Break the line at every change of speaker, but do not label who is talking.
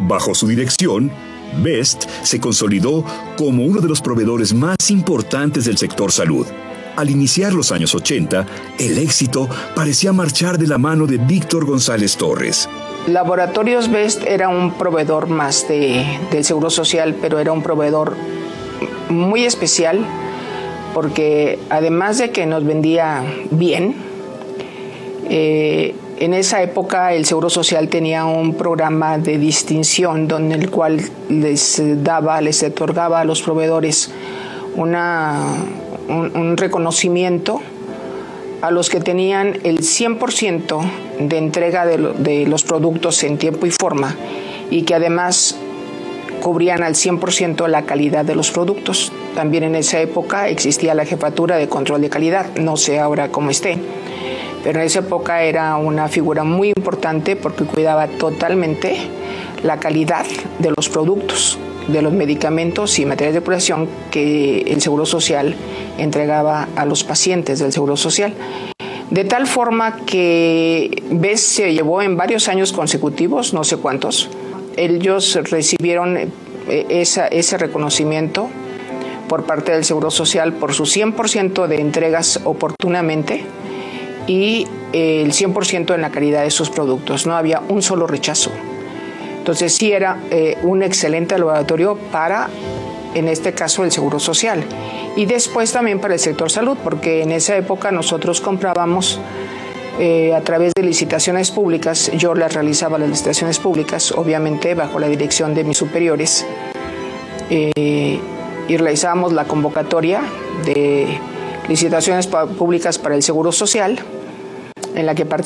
Bajo su dirección, Best se consolidó como uno de los proveedores más importantes del sector salud. Al iniciar los años 80, el éxito parecía marchar de la mano de Víctor González Torres.
Laboratorios Best era un proveedor más del Seguro Social, pero era un proveedor muy especial porque además de que nos vendía bien, en esa época el Seguro Social tenía un programa de distinción donde el cual les otorgaba a los proveedores un reconocimiento a los que tenían el 100% de entrega de los productos en tiempo y forma y que además cubrían al 100% la calidad de los productos. También en esa época existía la Jefatura de Control de Calidad, no sé ahora cómo esté, pero en esa época era una figura muy importante porque cuidaba totalmente la calidad de los productos, de los medicamentos y materiales de curación que el Seguro Social entregaba a los pacientes del Seguro Social. De tal forma que Best se llevó en varios años consecutivos, no sé cuántos, ellos recibieron ese reconocimiento por parte del Seguro Social por su 100% de entregas oportunamente y el 100% en la calidad de sus productos. No había un solo rechazo. Entonces sí era un excelente laboratorio para, en este caso, el Seguro Social. Y después también para el sector salud, porque en esa época nosotros comprábamos a través de licitaciones públicas. Yo las realizaba las licitaciones públicas, obviamente bajo la dirección de mis superiores, y realizábamos la convocatoria de licitaciones públicas para el Seguro Social, en la que